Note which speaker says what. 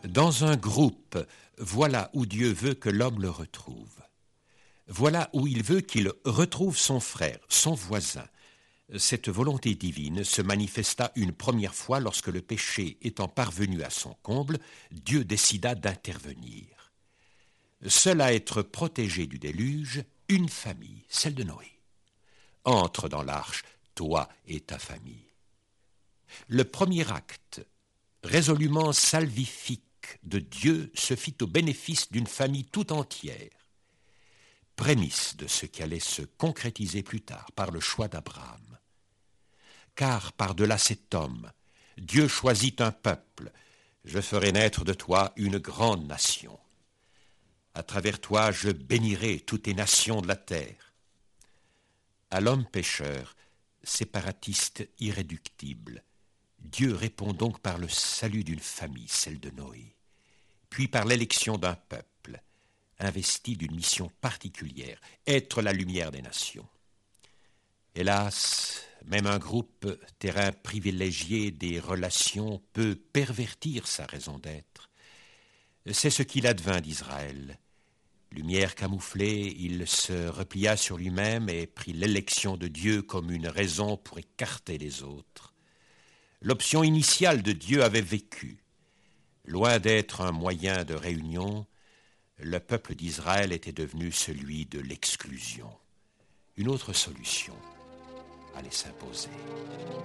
Speaker 1: Dans un groupe, voilà où Dieu veut que l'homme le retrouve. Voilà où il veut qu'il retrouve son frère, son voisin. Cette volonté divine se manifesta une première fois lorsque le péché étant parvenu à son comble, Dieu décida d'intervenir. Seule à être protégée du déluge, une famille, celle de Noé. Entre dans l'arche, toi et ta famille. Le premier acte, résolument salvifique de Dieu, se fit au bénéfice d'une famille tout entière. Prémisse de ce qui allait se concrétiser plus tard par le choix d'Abraham. Car par-delà cet homme, Dieu choisit un peuple. Je ferai naître de toi une grande nation. À travers toi, je bénirai toutes les nations de la terre. À l'homme pécheur, séparatiste irréductible, Dieu répond donc par le salut d'une famille, celle de Noé, puis par l'élection d'un peuple, investi d'une mission particulière, être la lumière des nations. Hélas, même un groupe, terrain privilégié des relations, peut pervertir sa raison d'être. C'est ce qu'il advint d'Israël. Lumière camouflée, il se replia sur lui-même et prit l'élection de Dieu comme une raison pour écarter les autres. L'option initiale de Dieu avait vécu. Loin d'être un moyen de réunion, le peuple d'Israël était devenu celui de l'exclusion. Une autre solution allait s'imposer.